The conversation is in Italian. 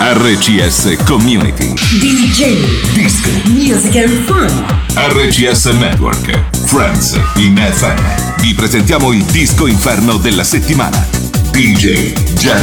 RCS Community. DJ. Disc. Music and Fun. RCS Network. Friends in FM. Vi presentiamo il disco inferno della settimana. DJ Jerry